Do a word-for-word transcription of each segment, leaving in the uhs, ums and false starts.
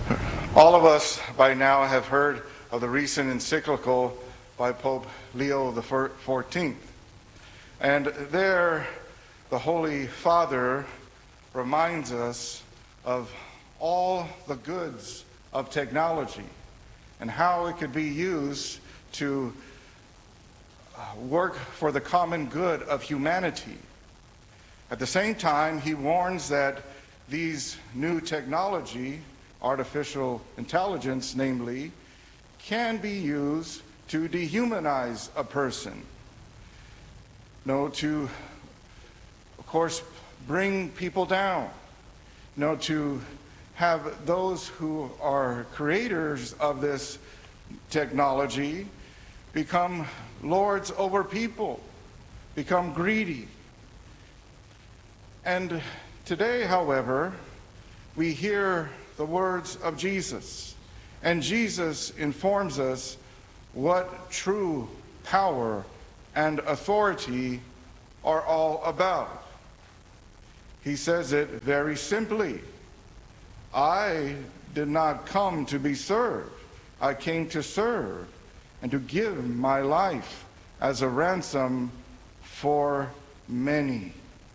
All of us by now have heard of the recent encyclical by Pope Leo the fourteenth. And there, the Holy Father reminds us of all the goods of technology and how it could be used to work for the common good of humanity. At the same time, he warns that these new technology, artificial intelligence namely, can be used to dehumanize a person. No, to, of course, bring people down. No, to have those who are creators of this technology become lords over people, become greedy. And today, however, we hear the words of Jesus, and Jesus informs us what true power and authority are all about. He says it very simply: I did not come to be served. I came to serve and to give my life as a ransom for many.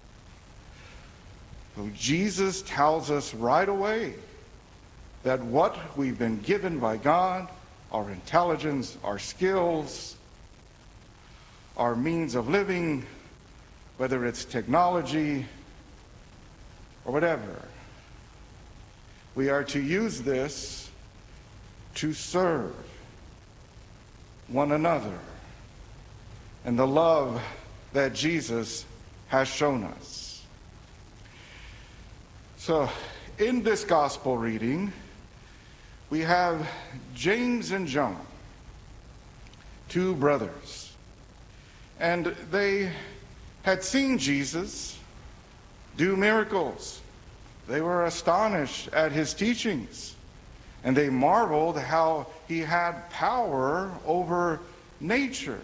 So Jesus tells us right away that what we've been given by God, our intelligence, our skills, our means of living, whether it's technology or whatever, we are to use this to serve one another and the love that Jesus has shown us. So, in this gospel reading, we have James and John, two brothers, and they had seen Jesus do miracles. They were astonished at his teachings, and they marveled how he had power over nature.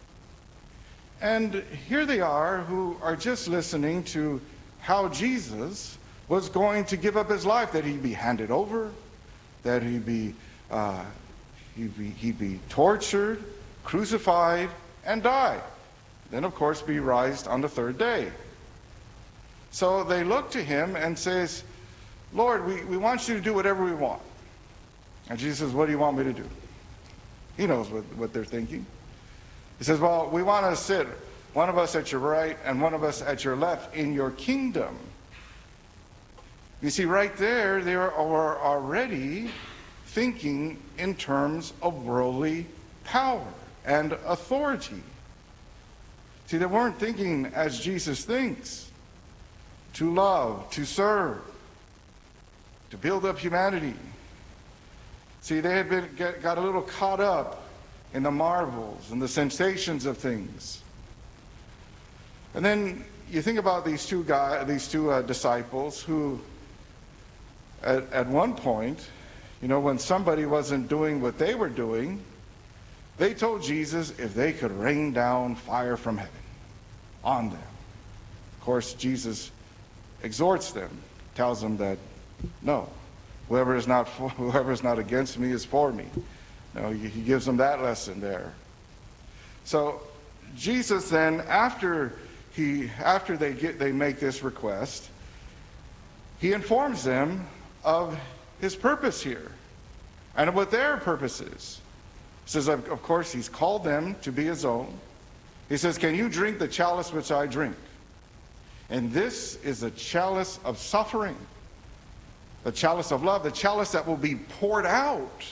And here they are, who are just listening to how Jesus was going to give up his life, that he'd be handed over, that he'd be, uh, he'd be, he'd be tortured, crucified, and die. Then, of course, be raised on the third day. So they look to him and says, Lord, we, we want you to do whatever we want. And Jesus says, what do you want me to do? He knows what, what they're thinking. He says, well, we want to sit, one of us at your right and one of us at your left, in your kingdom. You see, right there, they are already thinking in terms of worldly power and authority. See, they weren't thinking as Jesus thinks: to love, to serve, to build up humanity. See, they had been get, got a little caught up in the marvels and the sensations of things. And then you think about these two guys, these two uh, disciples who, at, at one point, you know, when somebody wasn't doing what they were doing, they told Jesus if they could rain down fire from heaven on them. Of course, Jesus exhorts them, tells them that no, whoever is not for, whoever is not against me is for me. You know, he gives them that lesson there. So Jesus then, after he after they get they make this request, he informs them of his purpose here and of what their purpose is. He says, of, of course, he's called them to be his own. He says, can you drink the chalice which I drink? And this is a chalice of suffering, the chalice of love, the chalice that will be poured out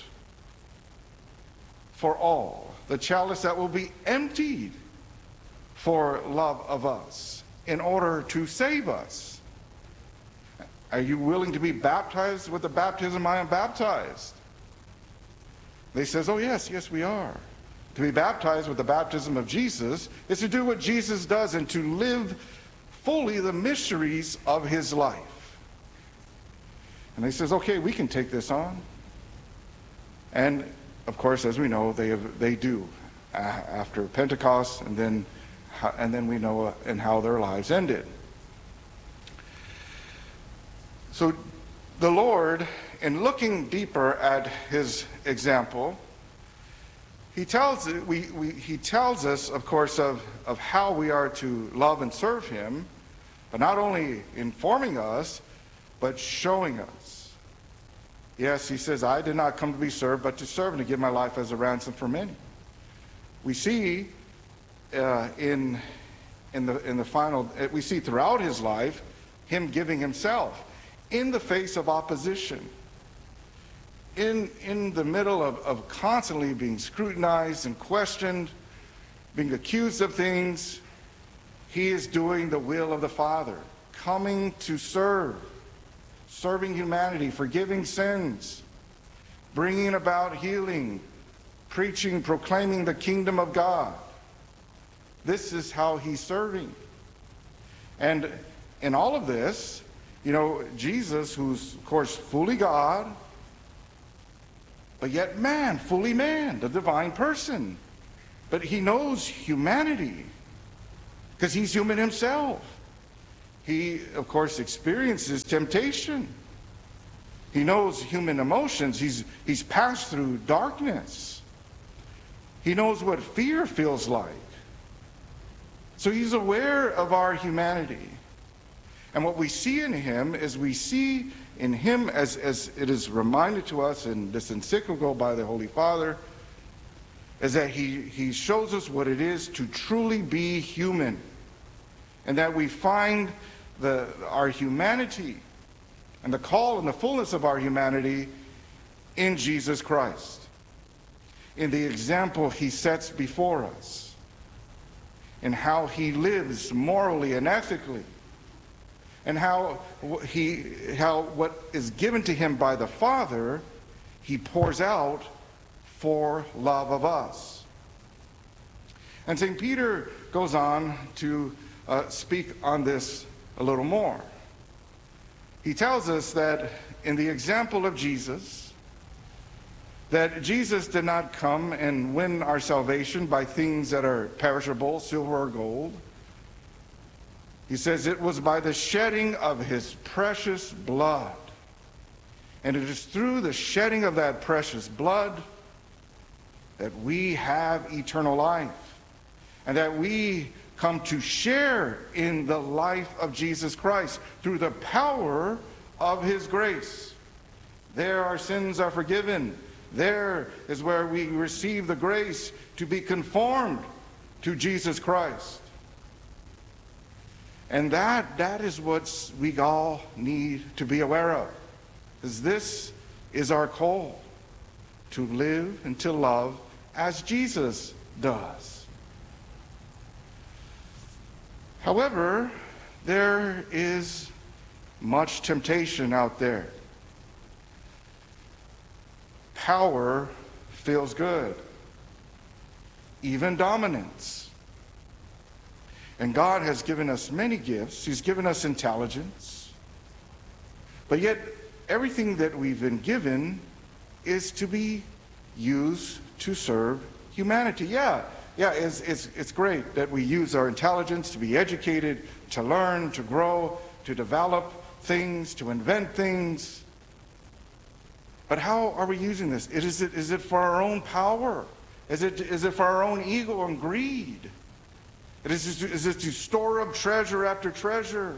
for all, the chalice that will be emptied for love of us in order to save us. Are you willing to be baptized with the baptism I am baptized? They says, oh yes, yes we are. To be baptized with the baptism of Jesus is to do what Jesus does and to live fully the mysteries of his life. And they says, okay, we can take this on. And of course, as we know, they have, they do uh, after Pentecost, and then and then we know uh, and how their lives ended. So The Lord, in looking deeper at his example, he tells, we, we, he tells us, of course, of, of how we are to love and serve him, but not only informing us, but showing us. Yes, he says, I did not come to be served, but to serve and to give my life as a ransom for many. We see uh, in, in, the, in the final, we see throughout his life, him giving himself in the face of opposition, in, in the middle of, of constantly being scrutinized and questioned, being accused of things. He is doing the will of the Father, coming to serve, serving humanity, forgiving sins, bringing about healing, preaching, proclaiming the kingdom of God. This is how he's serving. And in all of this, you know, Jesus, who's, of course, fully God, but yet man, fully man, the divine person. But he knows humanity because he's human himself. He, of course, experiences temptation. He knows human emotions. He's, he's passed through darkness. He knows what fear feels like. So he's aware of our humanity. And what we see in him is we see in him, as, as it is reminded to us in this encyclical by the Holy Father, is that he, he shows us what it is to truly be human. And that we find the, our humanity and the call and the fullness of our humanity in Jesus Christ, in the example he sets before us, in how he lives morally and ethically, and how he, how what is given to him by the Father, he pours out for love of us. And Saint Peter goes on to uh, speak on this a little more. He tells us that in the example of Jesus, that Jesus did not come and win our salvation by things that are perishable, silver or gold. He says it was by the shedding of his precious blood. And it is through the shedding of that precious blood that we have eternal life, and that we come to share in the life of Jesus Christ through the power of his grace. There our sins are forgiven. There is where we receive the grace to be conformed to Jesus Christ. And that, that is what we all need to be aware of. Because this is our call, to live and to love as Jesus does. However, there is much temptation out there. Power feels good, even dominance. And God has given us many gifts. He's given us intelligence. But yet, everything that we've been given is to be used to serve humanity. Yeah, yeah, it's, it's, it's great that we use our intelligence to be educated, to learn, to grow, to develop things, to invent things. But how are we using this? Is it, is it for our own power? Is it, is it for our own ego and greed? Is it, is it to store up treasure after treasure?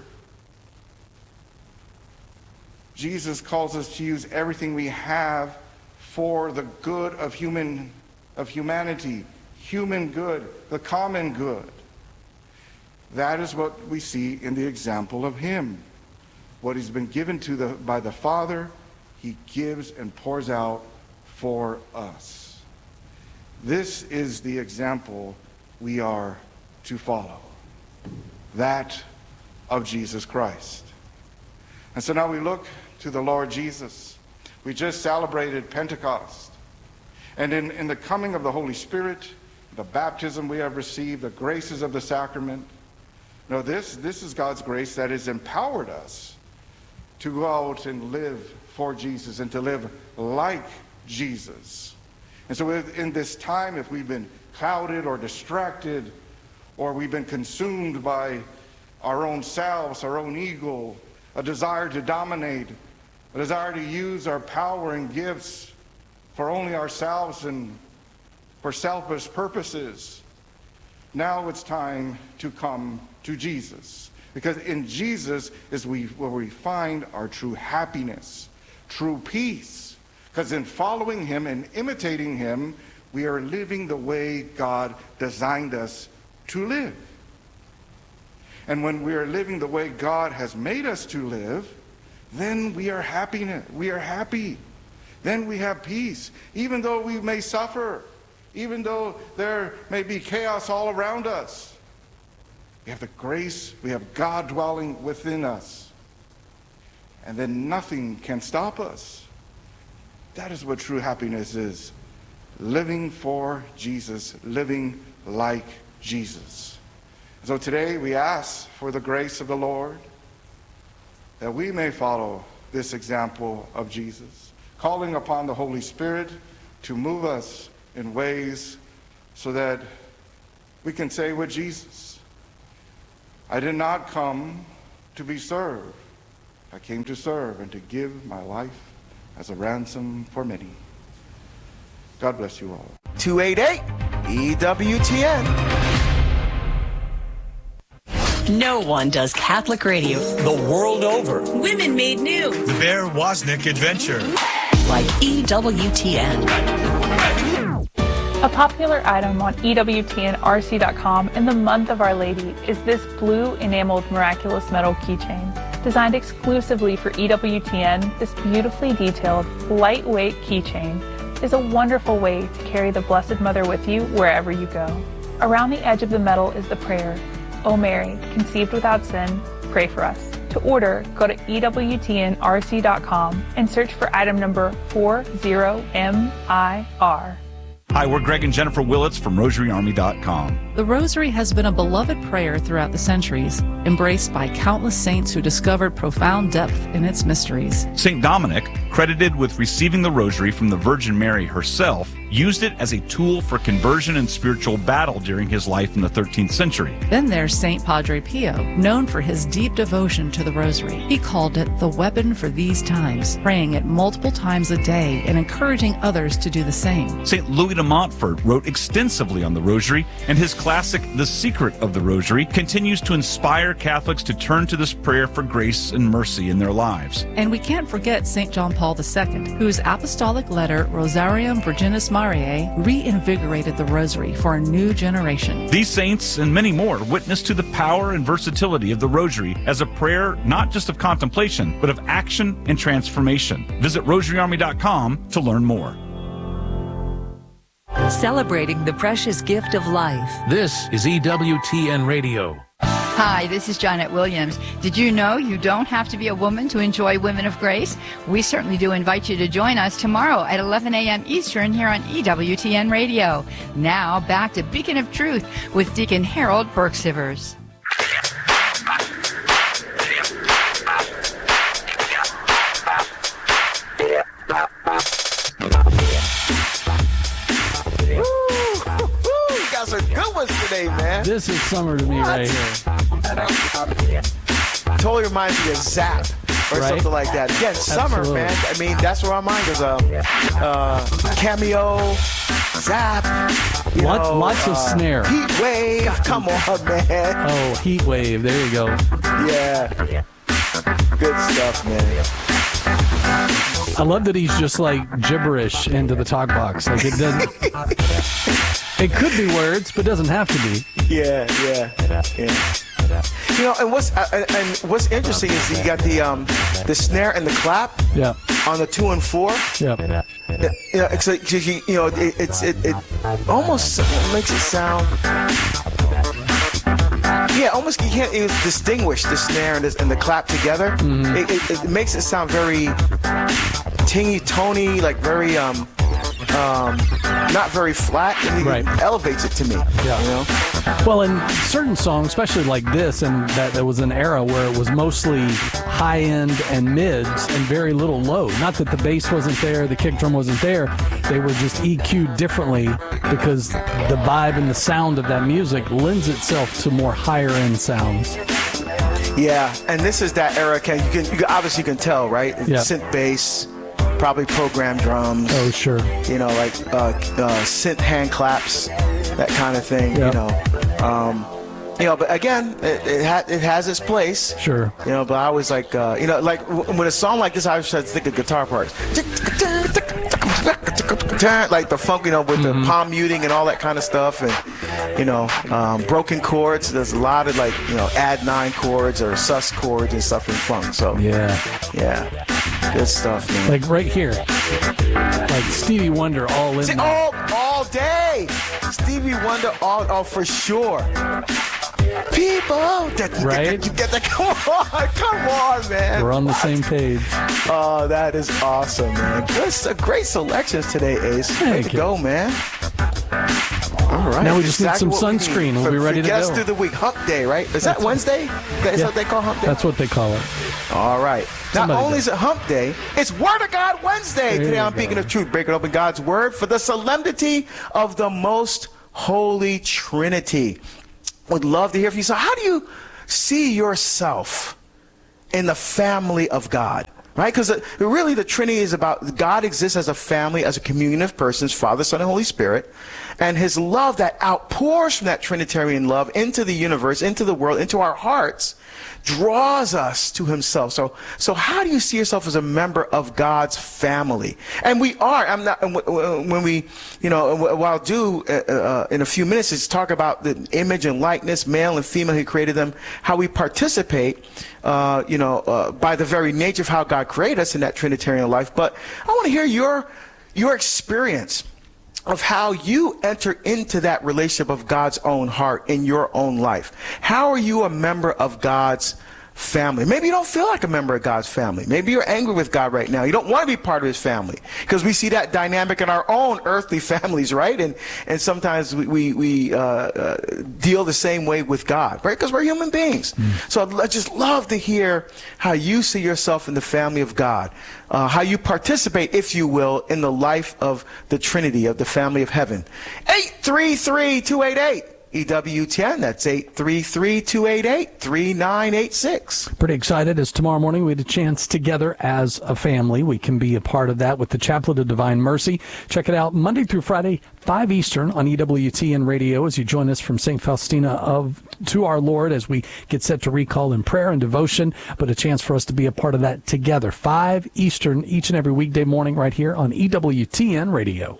Jesus calls us to use everything we have for the good of human, of humanity, human good, the common good. That is what we see in the example of him. What he's been given to the, by the Father, he gives and pours out for us. This is the example we are to follow, that of Jesus Christ. And so now we look to the Lord Jesus. We just celebrated Pentecost. And in, in the coming of the Holy Spirit, the baptism we have received, the graces of the sacrament, no, this, this is God's grace that has empowered us to go out and live for Jesus and to live like Jesus. And so in this time, if we've been clouded or distracted, or we've been consumed by our own selves, our own ego, a desire to dominate, a desire to use our power and gifts for only ourselves and for selfish purposes. Now it's time to come to Jesus, because in Jesus is we, where we find our true happiness, true peace, because in following him and imitating him, we are living the way God designed us to live. And when we are living the way God has made us to live, then we are happy. We are happy. Then we have peace, even though we may suffer, even though there may be chaos all around us. We have the grace, we have God dwelling within us. And then nothing can stop us. That is what true happiness is. Living for Jesus, living like Jesus. So today we ask for the grace of the Lord that we may follow this example of Jesus, calling upon the Holy Spirit to move us in ways so that we can say with Jesus, I did not come to be served. I came to serve and to give my life as a ransom for many. God bless you all. two eighty-eight E W T N. No one does Catholic radio the world over. Women Made New. The Bear Wozniak Adventure. Like E W T N. A popular item on E W T N R C dot com in the month of Our Lady is this blue enameled miraculous metal keychain. Designed exclusively for E W T N, this beautifully detailed, lightweight keychain is a wonderful way to carry the Blessed Mother with you wherever you go. Around the edge of the metal is the prayer, O Mary, conceived without sin, pray for us. To order, go to E W T N R C dot com and search for item number four zero M I R. Hi, we're Greg and Jennifer Willits from Rosary Army dot com. The Rosary has been a beloved prayer throughout the centuries, embraced by countless saints who discovered profound depth in its mysteries. Saint Dominic, credited with receiving the Rosary from the Virgin Mary herself, used it as a tool for conversion and spiritual battle during his life in the thirteenth century. Then there's Saint Padre Pio, known for his deep devotion to the Rosary. He called it the weapon for these times, praying it multiple times a day and encouraging others to do the same. Saint Louis de Montfort wrote extensively on the Rosary, and his classic The Secret of the Rosary continues to inspire Catholics to turn to this prayer for grace and mercy in their lives. And we can't forget Saint John Paul the Second, whose apostolic letter Rosarium Virginis Mariae reinvigorated the Rosary for a new generation. These saints and many more witness to the power and versatility of the Rosary as a prayer not just of contemplation, but of action and transformation. Visit Rosary Army dot com to learn more. Celebrating the precious gift of life. This is E W T N Radio. Hi, this is Janet Williams. Did you know you don't have to be a woman to enjoy Women of Grace? We certainly do invite you to join us tomorrow at eleven a.m. Eastern here on E W T N Radio. Now, back to Beacon of Truth with Deacon Harold Burksivers. Some good ones today, man. This is summer to me what? right here. Totally reminds me of Zap or right? something like that. Again, summer, Absolutely. man. I mean, that's where our mind goes. Uh, uh, Cameo, Zap. You lots, know, lots uh, of snare. Heat Wave. Come on, man. Oh, Heat Wave. There you go. Yeah. Good stuff, man. I love that he's just like gibberish into the talk box. Like it doesn't. It could be words, but doesn't have to be. Yeah, yeah, yeah. You know, and what's uh, and what's interesting is you got the um the snare and the clap. Yeah. On the two and four. Yeah. Yeah, you know, it's like, you know, it, it's it, it almost makes it sound. Yeah, almost you can't even distinguish the snare and, this, and the clap together. Mm-hmm. It, it, it makes it sound very tingy, tony, like very um. Um, not very flat, and right. it elevates it to me. Yeah. You know? Well, in certain songs, especially like this, and that there was an era where it was mostly high end and mids and very little low. Not that the bass wasn't there, the kick drum wasn't there. They were just E Q'd differently because the vibe and the sound of that music lends itself to more higher end sounds. Yeah, and this is that era. Can you can you can, obviously you can tell, right? Yeah. Synth bass, probably programmed drums. Oh, sure. You know, like uh, uh, synth hand claps, that kind of thing. Yeah. You know, um, you know. But again, it it, ha- it has its place. Sure. You know, but I was like, uh, you know, like w- when a song like this, I always try to think of guitar parts. Like the funk, you know, with Mm-hmm. the palm muting and all that kind of stuff, and you know, um, broken chords. There's a lot of like, you know, add nine chords or sus chords and stuff in funk. So Yeah. yeah, good stuff, man. Like right here. Like Stevie Wonder all in See, there. all all day, Stevie Wonder, all oh for sure. People, that, you Right? Get, you get that? Come on, come on, man. We're on the same page. Oh, that is awesome, man. That's a great selections today, Ace. Way Thank to you. go, man. All right. Now we just need Exactly some what we sunscreen. need We'll be for- ready to get us go. through the week. Hump Day, right? Is that That's- Wednesday? Is Yeah. that what they call Hump Day? That's what they call it. All right. Not Somebody only does. is it Hump Day, it's Word of God Wednesday. There Today you I'm go. Beacon of Truth, breaking open God's Word for the solemnity of the Most Holy Trinity. Would love to hear from you. So how do you see yourself in the family of God? Right? Because really the Trinity is about God exists as a family, as a communion of persons, Father, Son, and Holy Spirit. And his love that outpours from that Trinitarian love into the universe, into the world, into our hearts, draws us to himself. So, so how do you see yourself as a member of God's family? And we are. I'm not. When we, you know, what I'll do uh, uh, in a few minutes is talk about the image and likeness, male and female, he created them, how we participate, uh, you know, uh, by the very nature of how God created us in that Trinitarian life. But I want to hear your your experience of how you enter into that relationship of God's own heart in your own life. How are you a member of God's family? Maybe you don't feel like a member of God's family. Maybe you're angry with God right now. You don't want to be part of his family, because we see that dynamic in our own earthly families, right? And and sometimes we we, we uh, uh, deal the same way with God, right? Because we're human beings. Mm. So I'd, I'd just love to hear how you see yourself in the family of God, uh, how you participate, if you will, in the life of the Trinity, of the family of heaven. eight three three, two eight eight E W ten, that's eight three three, two eight eight, three nine eight six. Pretty excited as tomorrow morning we had a chance together as a family. We can be a part of that with the Chaplet of Divine Mercy. Check it out Monday through Friday, five Eastern on E W T N Radio as you join us from Saint Faustina of to our Lord as we get set to recall in prayer and devotion, but a chance for us to be a part of that together. five Eastern each and every weekday morning right here on E W T N Radio.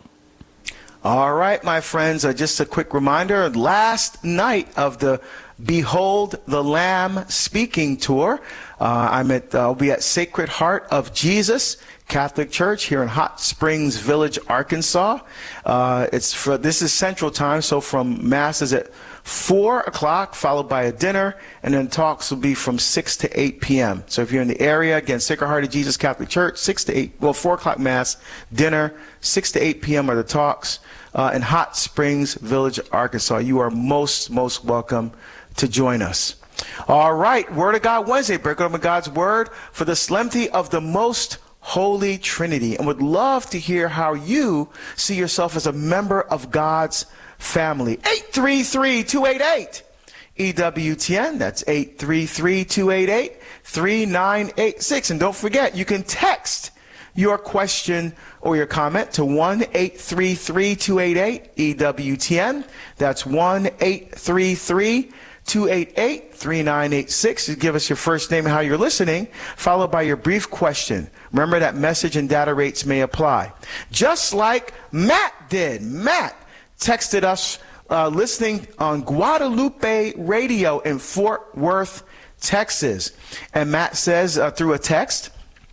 All right, my friends, uh, just a quick reminder, last night of the Behold the Lamb speaking tour. Uh, I'm at, uh, I'll be at Sacred Heart of Jesus Catholic Church here in Hot Springs Village, Arkansas. Uh, it's for, this is Central Time, so from Mass is at four o'clock, followed by a dinner, and then talks will be from six to eight p.m. So if you're in the area, again, Sacred Heart of Jesus Catholic Church, six to eight, well, four o'clock Mass, dinner, six to eight p.m. are the talks. Uh, in Hot Springs Village, Arkansas. You are most, most welcome to join us. All right, Word of God Wednesday, breaking open God's Word for the solemnity of the Most Holy Trinity, and would love to hear how you see yourself as a member of God's family. eight three three, two eight eight, E W T N, that's eight three three, two eight eight, three nine eight six. And don't forget, you can text your question or your comment to one eight three three, two eight eight, E W T N. That's one eight three three, two eight eight, three nine eight six. You give us your first name and how you're listening, followed by your brief question. Remember that message and data rates may apply. Just like Matt did. Matt texted us uh, listening on Guadalupe Radio in Fort Worth, Texas. And Matt says uh, through a text,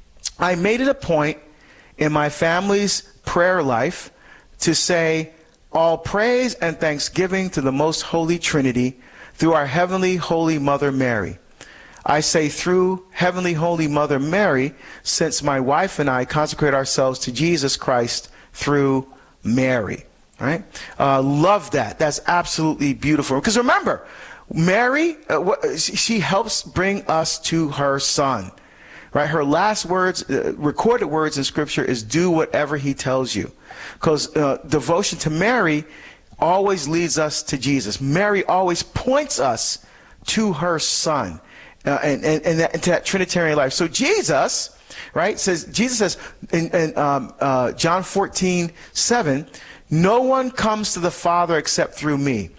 I made it a point in my family's prayer life to say all praise and thanksgiving to the Most Holy Trinity through our Heavenly Holy Mother Mary. I say through Heavenly Holy Mother Mary, since my wife and I consecrate ourselves to Jesus Christ through Mary. Right? Uh, love that. That's absolutely beautiful. Because remember, Mary, uh, what, she helps bring us to her Son. Right? Her last words, uh, recorded words in Scripture is do whatever he tells you. Because uh, devotion to Mary always leads us to Jesus. Mary always points us to her Son. uh, and, and, and that, into that Trinitarian life. So Jesus, right, says, Jesus says in, in um, uh, John fourteen seven, no one comes to the Father except through me.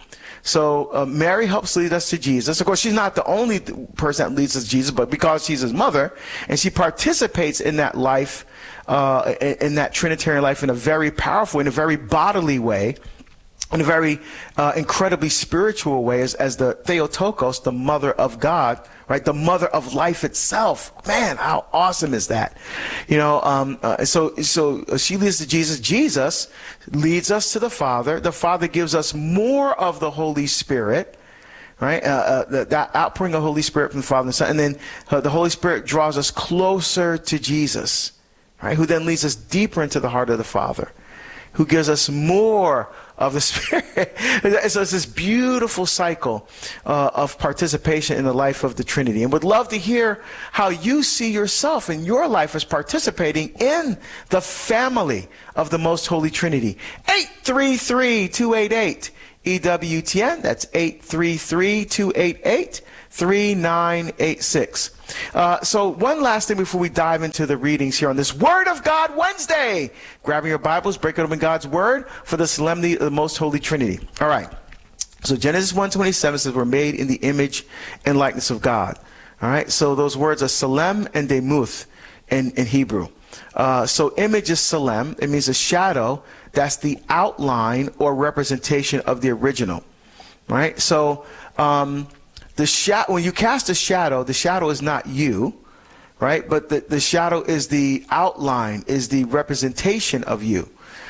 So uh, Mary helps lead us to Jesus. Of course, she's not the only person that leads us to Jesus, but because she's his mother, and she participates in that life, uh, in, in that Trinitarian life in a very powerful, in a very bodily way, in a very uh, incredibly spiritual way, as, as the Theotokos, the mother of God, right? The mother of life itself. Man, how awesome is that? You know, um, uh, so so she leads to Jesus. Jesus leads us to the Father. The Father gives us more of the Holy Spirit, right? Uh, uh, that, that outpouring of the Holy Spirit from the Father and the Son. And then uh, the Holy Spirit draws us closer to Jesus, right? Who then leads us deeper into the heart of the Father, who gives us more of the Spirit. So it's this beautiful cycle uh, of participation in the life of the Trinity. And would love to hear how you see yourself in your life as participating in the family of the Most Holy Trinity. eight three three, two eight eight, E W T N. That's eight three three, two eight eight, three nine eight six. Uh, so one last thing before we dive into the readings here on this Word of God Wednesday. Grabbing your Bibles, break it open God's Word for the solemnity of the Most Holy Trinity. All right. So Genesis one twenty-seven says we're made in the image and likeness of God. All right. So those words are Salem and Demuth in, in Hebrew. Uh, so image is Salem. It means a shadow. That's the outline or representation of the original. Right. So, um, The shadow, when you cast a shadow, the shadow is not you, right? But the, the shadow is the outline, is the representation of you.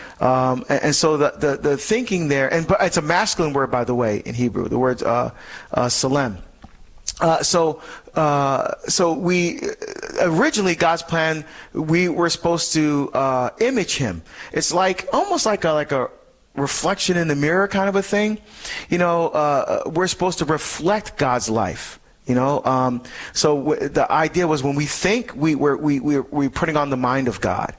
Um, and, and so the, the, the thinking there, and but it's a masculine word, by the way, in Hebrew, the word uh, uh, Salem. Uh, so, uh, so we, originally God's plan, we were supposed to uh, image him. It's like, almost like a, like a, reflection in the mirror kind of a thing. You know, uh, we're supposed to reflect God's life. You know, um, so w- the idea was when we think, we, we're, we, we're, we're putting on the mind of God.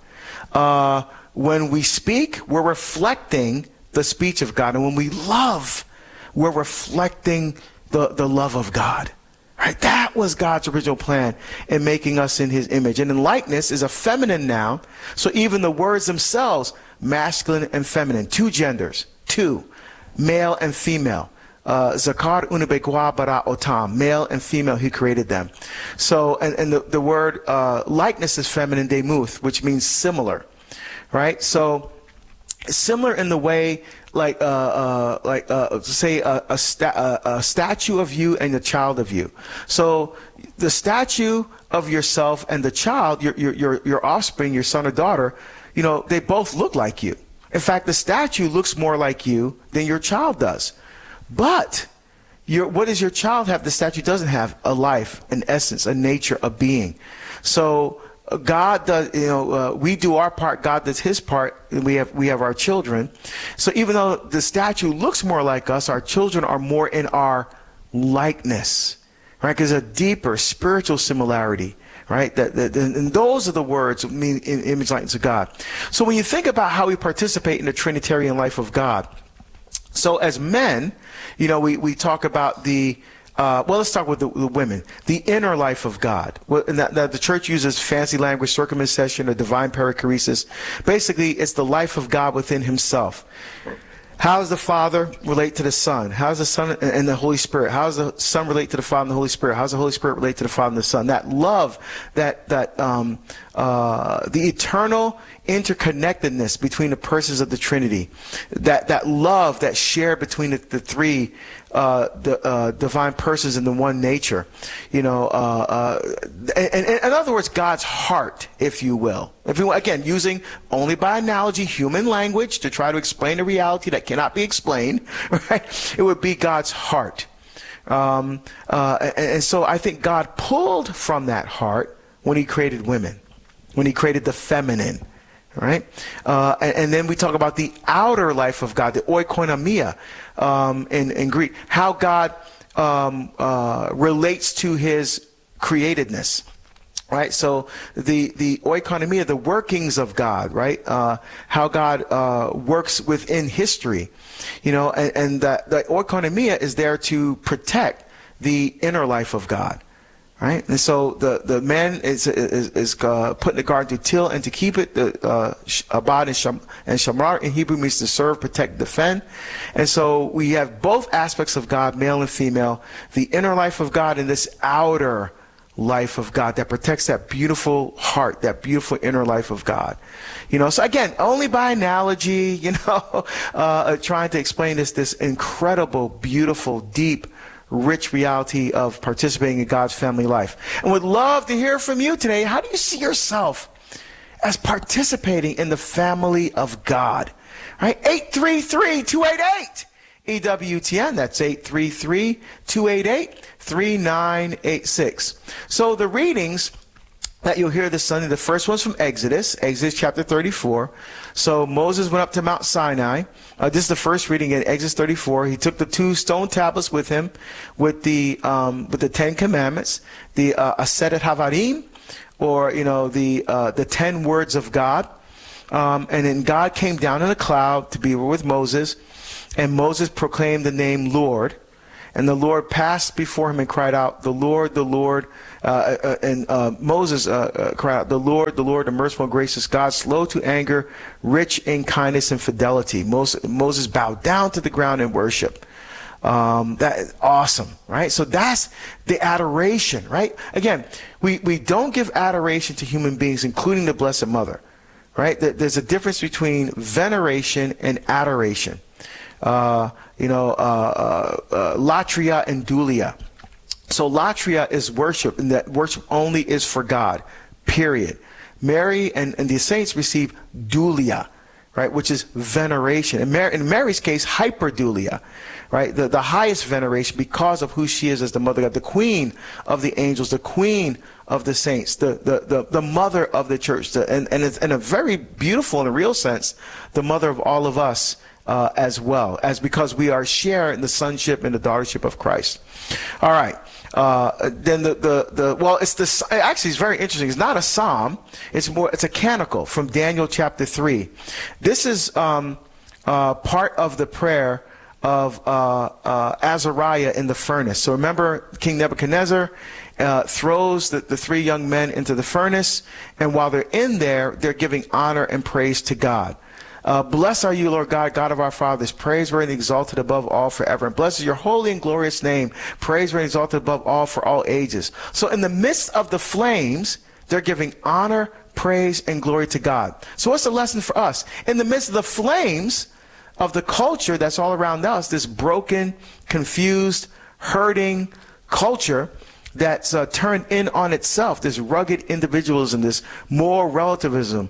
Uh, when we speak, we're reflecting the speech of God. And when we love, we're reflecting the, the love of God. Right? That was God's original plan in making us in his image. And in likeness is a feminine noun. So even the words themselves, masculine and feminine, two genders, two, male and female. Uh, Zakar unibekwa bara otam, male and female, he created them. So, and, and the, the word uh, likeness is feminine, demuth, which means similar. Right? So, similar in the way, like, uh, uh, like, uh, say, a, a, sta- a, a statue of you and a child of you. So, the statue of yourself and the child, your, your, your, your offspring, your son or daughter, you know, they both look like you. In fact, the statue looks more like you than your child does. But, your, what does your child have the statue doesn't have? A life, an essence, a nature, a being. So, God does, you know, uh, we do our part, God does his part, and we have, we have our children. So even though the statue looks more like us, our children are more in our likeness, right? Because there's a deeper spiritual similarity, right? That, that, and those are the words that mean in image, likeness of God. So when you think about how we participate in the Trinitarian life of God, so as men, you know, we, we talk about the, Uh, well, let's start with the, the women. The inner life of God. Well, and that, that the church uses fancy language, circumcision or divine perichoresis. Basically, it's the life of God within himself. How does the Father relate to the Son? How does the Son and the Holy Spirit? How does the Son relate to the Father and the Holy Spirit? How does the Holy Spirit relate to the Father and the Son? That love, that that um, uh, the eternal interconnectedness between the persons of the Trinity, that that love that's shared between the, the three uh, the uh, divine persons in the one nature, you know, uh, uh, and, and in other words, God's heart, if you will. If you again using only by analogy human language to try to explain a reality that cannot be explained, right? It would be God's heart, um, uh, and, and so I think God pulled from that heart when He created women, when He created the feminine. Right? Uh, and, and then we talk about the outer life of God, the oikonomia um, in, in Greek, how God um, uh, relates to his createdness. Right? So the, the oikonomia, the workings of God, right? Uh, how God uh, works within history. You know, and, and the, the oikonomia is there to protect the inner life of God. Right, and so the, the man is is, is uh, put in the garden to till and to keep it. The uh, abad and, sham, and shamar in Hebrew means to serve, protect, defend. And so we have both aspects of God, male and female, the inner life of God and this outer life of God that protects that beautiful heart, that beautiful inner life of God. You know, so again, only by analogy, you know, uh, trying to explain this this incredible, beautiful, deep, rich reality of participating in God's family life. And would love to hear from you today. How do you see yourself as participating in the family of God? All right, eight three three, two eight eight, E W T N. That's eight three three, two eight eight, three nine eight six. So the readings that you'll hear this Sunday, the first one's from Exodus, Exodus chapter thirty-four. So Moses went up to Mount Sinai. Uh, this is the first reading in Exodus thirty-four. He took the two stone tablets with him, with the um, with the Ten Commandments, the uh, Asetet Havarim, or you know the uh, the ten words of God. Um, and then God came down in a cloud to be with Moses, and Moses proclaimed the name Lord. And the Lord passed before him and cried out, "The Lord, the Lord." Uh, uh, and uh, Moses uh, uh, cried out, "The Lord, the Lord, the merciful and gracious God, slow to anger, rich in kindness and fidelity." Moses, Moses bowed down to the ground in worship. Um, that is awesome, right? So that's the adoration, right? Again, we, we don't give adoration to human beings, including the Blessed Mother, right? There's a difference between veneration and adoration. Uh, you know, uh, uh, uh, latria and dulia. So latria is worship, and that worship only is for God, period. Mary and, and the saints receive dulia, right, which is veneration. In, Mary, in Mary's case, hyperdulia, right, the, the highest veneration because of who she is as the mother of God, the queen of the angels, the queen of the saints, the, the, the, the mother of the church, the, and, and it's in a very beautiful and a real sense, the mother of all of us. Uh, as well as because we are sharing the sonship and the daughtership of Christ. All right. Uh, then the, the, the, well, it's the, actually it's very interesting. It's not a psalm. It's more, it's a canticle from Daniel chapter three. This is, um, uh, part of the prayer of, uh, uh, Azariah in the furnace. So remember King Nebuchadnezzar, uh, throws the, the three young men into the furnace. And while they're in there, they're giving honor and praise to God. Uh, blessed are you, Lord God, God of our fathers, praiseworthy and exalted above all forever. And blessed is your holy and glorious name, praiseworthy and exalted above all for all ages. So in the midst of the flames, they're giving honor, praise, and glory to God. So what's the lesson for us? In the midst of the flames of the culture that's all around us, this broken, confused, hurting culture that's uh, turned in on itself, this rugged individualism, this moral relativism,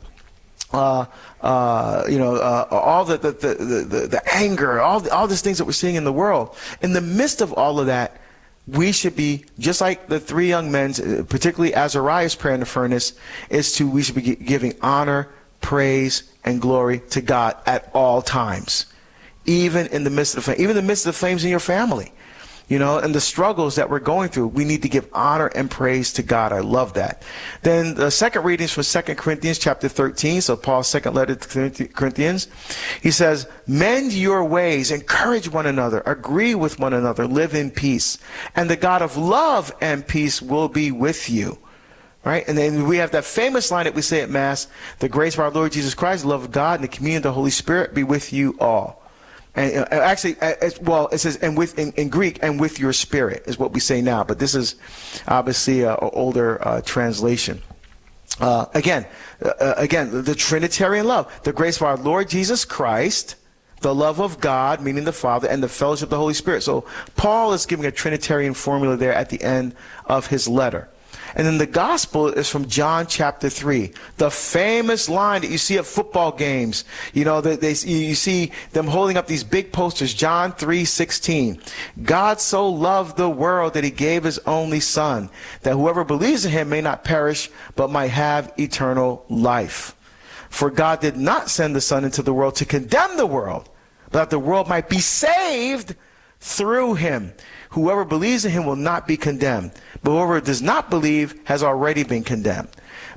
Uh, uh, you know, uh, all the the, the, the, the anger, all the, all these things that we're seeing in the world. In the midst of all of that, we should be, just like the three young men, particularly Azariah's prayer in the furnace, is to, we should be giving honor, praise, and glory to God at all times. Even in the midst of the, even in the midst of the flames in your family. You know, and the struggles that we're going through, we need to give honor and praise to God. I love that. Then the second reading is from Second Corinthians chapter thirteen. So Paul's second letter to Corinthians. He says, "Mend your ways, encourage one another, agree with one another, live in peace. And the God of love and peace will be with you." Right? And then we have that famous line that we say at Mass, "The grace of our Lord Jesus Christ, the love of God, and the communion of the Holy Spirit be with you all." And uh, actually, uh, well, it says, and with in, in Greek, "and with your spirit" is what we say now. But this is obviously an older uh, translation. Uh, again, uh, again, the, the Trinitarian love, the grace of our Lord Jesus Christ, the love of God, meaning the Father, and the fellowship of the Holy Spirit. So Paul is giving a Trinitarian formula there at the end of his letter. And then the gospel is from John chapter three, the famous line that you see at football games. You know, they, they, you see them holding up these big posters, John three sixteen. "God so loved the world that he gave his only son, that whoever believes in him may not perish, but might have eternal life. For God did not send the Son into the world to condemn the world, but that the world might be saved through him. Whoever believes in him will not be condemned, but whoever does not believe has already been condemned,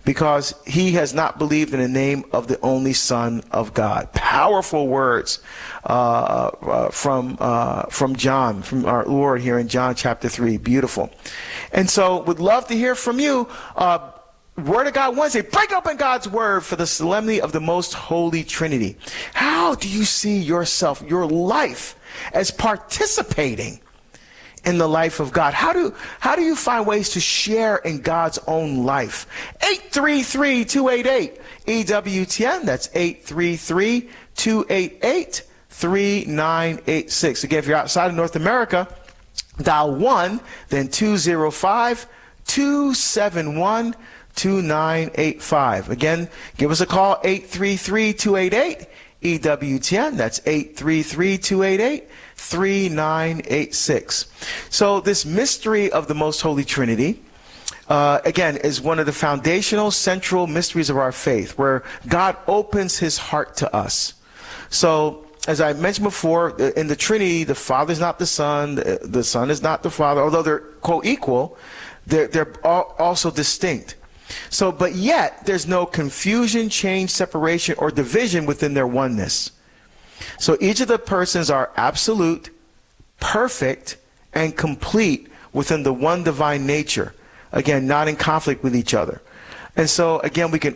because he has not believed in the name of the only Son of God. Powerful words uh, uh, from uh, from John, from our Lord here in John chapter three. Beautiful. And so would love to hear from you. Uh, Word of God Wednesday. Break open God's Word for the solemnity of the most holy Trinity. How do you see yourself, your life, as participating in the life of God? How do how do you find ways to share in God's own life? eight three three, two eight eight, E W T N. That's eight three three, two eight eight, three nine eight six. Again, if you're outside of North America, dial one, then two zero five, two seven one, two nine eight five. Again, give us a call, eight three three, two eight eight, E W T N. That's eight three three, two eight eight, three nine eight six. So this mystery of the Most Holy Trinity, uh, again, is one of the foundational central mysteries of our faith, where God opens his heart to us. So, as I mentioned before, in the Trinity, the Father is not the Son, the Son is not the Father, although they're co-equal, they're, they're also distinct. So, but yet, there's no confusion, change, separation, or division within their oneness. So each of the persons are absolute, perfect, and complete within the one divine nature. Again, not in conflict with each other. And so, again, we can